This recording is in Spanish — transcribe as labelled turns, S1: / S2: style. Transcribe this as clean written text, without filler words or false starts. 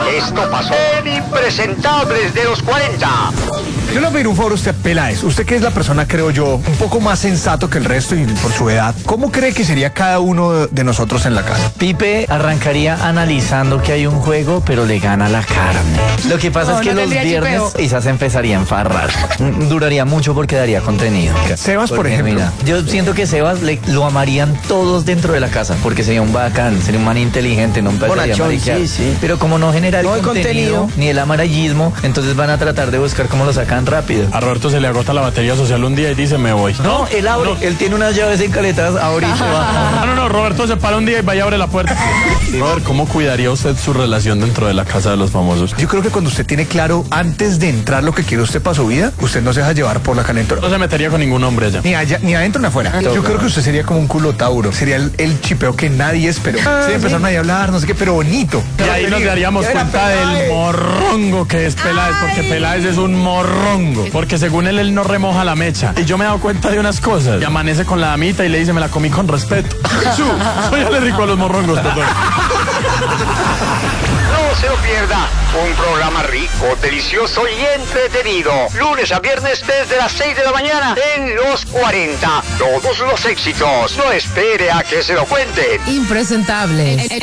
S1: Esto pasó en Impresentables de los 40.
S2: Yo le voy a pedir un favor a usted, Peláez. Usted que es la persona, creo yo, un poco más sensato que el resto y por su edad. ¿Cómo cree que sería cada uno de nosotros en la casa?
S3: Pipe arrancaría analizando que hay un juego, pero le gana la carne. Lo que pasa es que los viernes quizás empezaría a enfarrar. Duraría mucho porque daría contenido.
S2: Sebas, por ejemplo.
S3: Mira, yo siento que Sebas lo amarían todos dentro de la casa, porque sería un bacán, sería un man inteligente, no empezaría a mariquear. Sí. Pero como no genera el contenido, ni el amarillismo, entonces van a tratar de buscar cómo lo sacan rápido.
S4: A Roberto se le agota la batería social un día y dice me voy.
S3: No, él abre, él tiene unas llaves encaletadas, abre y se va.
S4: No, Roberto se para un día y vaya a abre la puerta. Robert, ¿cómo cuidaría usted su relación dentro de la casa de los famosos?
S2: Yo creo que cuando usted tiene claro antes de entrar lo que quiere usted para su vida, usted no se deja llevar por la calentura.
S4: No se metería con ningún hombre allá.
S2: Ni adentro ni afuera. Yo creo que usted sería como un culo Tauro. Sería el chipeo que nadie esperó. Sí, empezaron ahí a hablar, no sé qué, pero bonito.
S4: Y ahí nos daríamos cuenta del morrongo que es Peláez, porque Peláez es un morrongo. Porque según él no remoja la mecha. Y yo me he dado cuenta de unas cosas. Y amanece con la damita y le dice, me la comí con respeto. Soy alérgico a los morrongos, perdón.
S1: No se lo pierda. Un programa rico, delicioso y entretenido. Lunes a viernes desde las 6 de la mañana en Los 40. Todos los éxitos. No espere a que se lo cuenten.
S5: Impresentables.